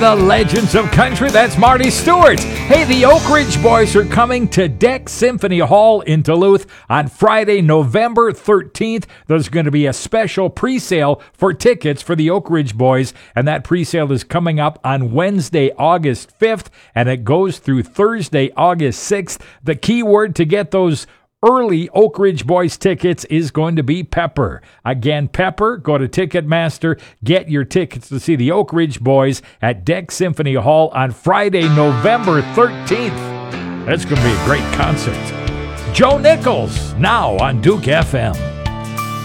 The Legends of Country, that's Marty Stewart. Hey, the Oak Ridge Boys are coming to Deck Symphony Hall in Duluth on Friday, November 13th. There's going to be a special pre-sale for tickets for the Oak Ridge Boys, and that pre-sale is coming up on Wednesday, August 5th, and it goes through Thursday, August 6th. The key word to get those early Oak Ridge Boys tickets is going to be Pepper. Again, Pepper. Go to Ticketmaster. Get your tickets to see the Oak Ridge Boys at Deck Symphony Hall on Friday, November 13th. That's going to be a great concert. Joe Nichols, now on Duke FM.